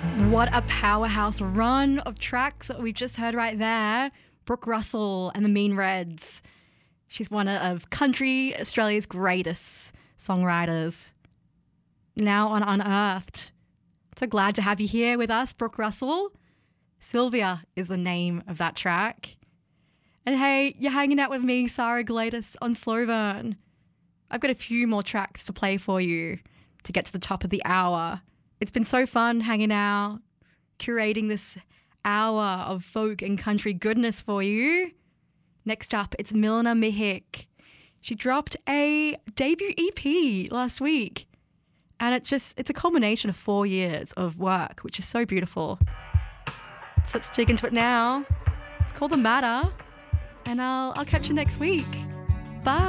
What a powerhouse run of tracks that we've just heard right there. Brooke Russell and the Mean Reds. She's one of country Australia's greatest songwriters. Now on Unearthed. So glad to have you here with us, Brooke Russell. Sylvia is the name of that track. And hey, you're hanging out with me, Sarah Gladys, on Slow Burn. I've got a few more tracks to play for you to get to the top of the hour. It's been so fun hanging out, curating this hour of folk and country goodness for you. Next up, it's Milner Mihick. She dropped a debut EP last week. And it's a culmination of 4 years of work, which is so beautiful. So let's dig into it now. It's called The Matter. And I'll catch you next week. Bye.